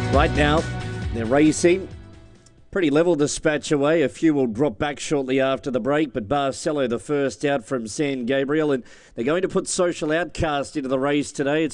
Right now, they're racing. Pretty level dispatch away. A few will drop back shortly after the break, but Barcelo the first out from San Gabriel, and they're going to put Social Outcast into the race today. It's